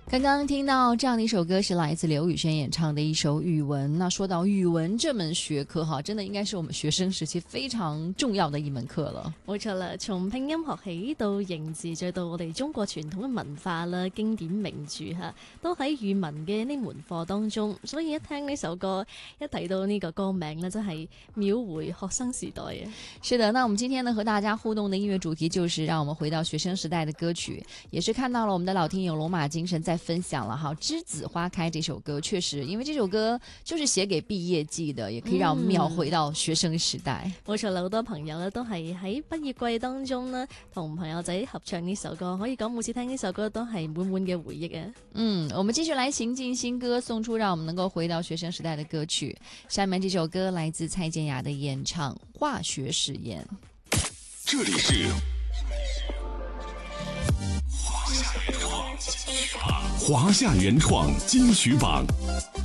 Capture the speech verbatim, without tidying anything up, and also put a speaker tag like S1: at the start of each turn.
S1: 刚刚听到这样的一首歌是来自劉宇軒演唱的一首語文。那說到語文這門學科哈，真的應該是我們學生時期非常重要的一門課了。
S2: 冇錯啦，從拼音學起到認字，再到我哋中國傳統嘅文化啦、經典名著吓，都喺語文嘅呢門課當中。所以一聽呢首歌，一睇到呢個歌名呢，真係秒回學生時代啊！
S1: 是的，那我們今天呢和大家互動的音樂主題就是讓我們回到學生時代的歌曲，也是看到了我們的老聽友龍馬精神在分享了哈，《梔子花開》這首歌，確實因為這首歌就是寫給畢業季的，也可以讓我們秒回到學生時代。
S2: 冇錯啦，好多朋友呢都係喺畢業季當中呢同朋友仔合唱呢首歌，可以講每次聽呢首歌都係滿滿嘅回憶啊。
S1: 嗯，我們繼續來行進新歌，送出讓我們能夠回到學生時代的歌曲。下面這首歌來自蔡健雅的演唱《化學實驗》。
S3: 這裡是華夏原創金曲榜。